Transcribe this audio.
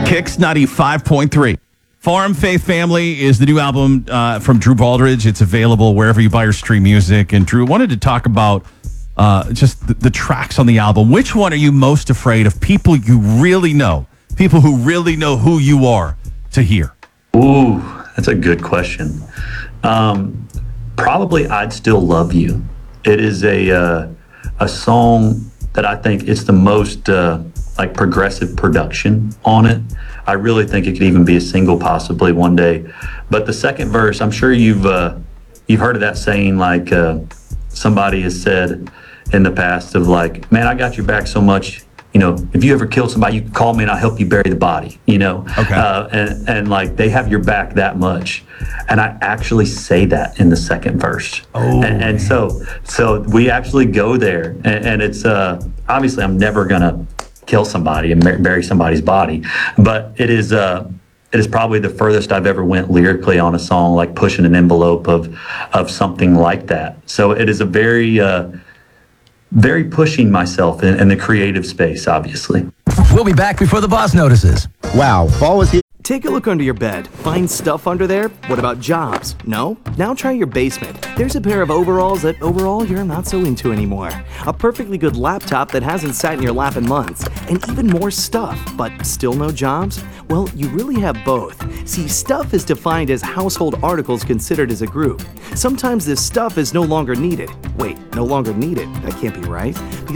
Kicks 95.3. Farm Faith Family is the new album from Drew Baldridge. It's available wherever you buy or stream music. And Drew, wanted to talk about just the tracks on the album. Which one are you most afraid of people you really know, people who really know who you are, to hear? Ooh, that's a good question. Probably I'd Still Love You. It is a song that I think it's the most like progressive production on it. I really think it could even be a single possibly one day. But the second verse, I'm sure you've heard of that saying, like somebody has said in the past of like, man, I got your back so much. You know, if you ever kill somebody, you can call me and I'll help you bury the body, you know? Okay. And like they have your back that much. And I actually say that in the second verse. Oh, and so we actually go there. And it's obviously I'm never going to kill somebody and bury somebody's body. But it is probably the furthest I've ever went lyrically on a song, like pushing an envelope of something like that. So it is a very pushing myself in the creative space, obviously. We'll be back before the boss notices. Wow, fall is here. Take a look under your bed. Find stuff under there? What about jobs? No? Now try your basement. There's a pair of overalls that overall you're not so into anymore. A perfectly good laptop that hasn't sat in your lap in months. And even more stuff, but still no jobs? Well, you really have both. See, stuff is defined as household articles considered as a group. Sometimes this stuff is no longer needed. Wait, no longer needed? That can't be right. Because